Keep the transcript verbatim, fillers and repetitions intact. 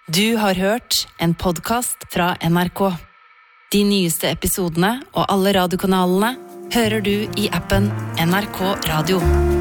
Du har hørt en podcast fra N R K. De nyeste episodene og alle radiokanalene hører du i appen N R K Radio.